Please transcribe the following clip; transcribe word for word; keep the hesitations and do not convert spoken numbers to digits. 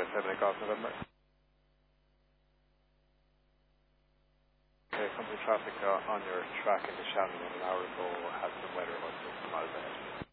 seven Golf November. Okay, company traffic uh, on your track into Shannon an hour ago had some weather about sixty miles ahead.